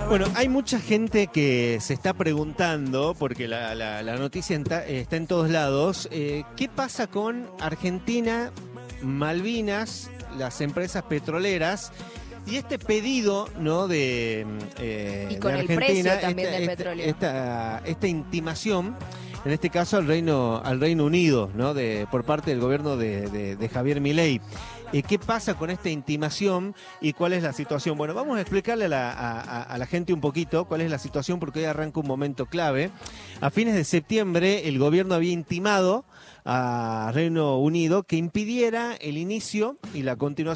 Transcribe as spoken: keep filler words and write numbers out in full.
Bueno, hay mucha gente que se está preguntando, porque la, la, la noticia está, está en todos lados, eh, ¿qué pasa con Argentina, Malvinas, las empresas petroleras y este pedido, ¿no?, de, eh, y con de el Argentina, precio también esta, del esta, petróleo. Esta, esta intimación, en este caso al Reino, al Reino Unido, ¿no?, de, por parte del gobierno de, de, de Javier Milei. Eh, ¿Qué pasa con esta intimación y cuál es la situación? Bueno, vamos a explicarle a la, a, a la gente un poquito cuál es la situación, porque hoy arranca un momento clave. A fines de septiembre el gobierno había intimado a Reino Unido que impidiera el inicio y la continuación